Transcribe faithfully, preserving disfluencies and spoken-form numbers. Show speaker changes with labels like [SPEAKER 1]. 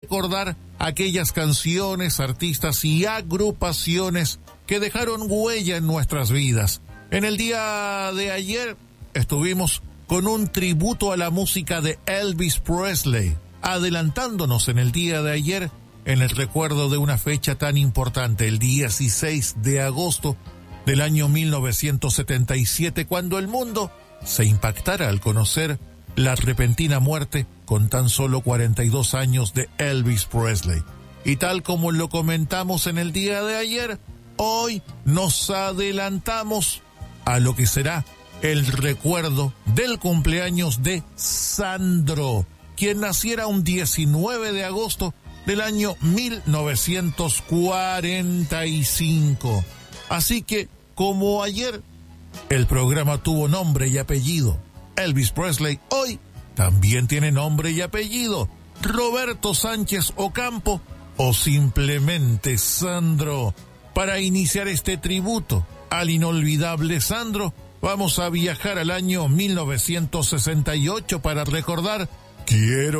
[SPEAKER 1] recordar aquellas canciones, artistas y agrupaciones que dejaron huella en nuestras vidas. En el día de ayer estuvimos con un tributo a la música de Elvis Presley, adelantándonos en el día de ayer en el recuerdo de una fecha tan importante, el dieciséis de agosto del año mil novecientos setenta y siete, cuando el mundo se impactara al conocer la repentina muerte con tan solo cuarenta y dos años de Elvis Presley. Y tal como lo comentamos en el día de ayer, hoy nos adelantamos a lo que será el recuerdo del cumpleaños de Sandro, quien naciera un diecinueve de agosto del año mil novecientos cuarenta y cinco. Así que, como ayer el programa tuvo nombre y apellido, Elvis Presley hoy también tiene nombre y apellido, Roberto Sánchez Ocampo, o simplemente Sandro. Para iniciar este tributo al inolvidable Sandro, vamos a viajar al año mil novecientos sesenta y ocho para recordar Quiero